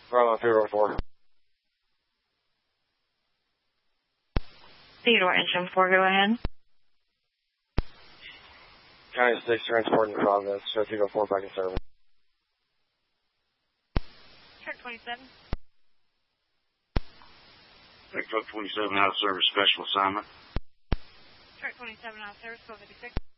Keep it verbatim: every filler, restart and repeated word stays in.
Bravo Theodore four. Theodore Engine four, go ahead. County six transport in Providence. Show Theodore four back in service. Truck twenty-seven. Truck twenty-seven out of service, special assignment. Truck twenty-seven out of service, twelve fifty-six.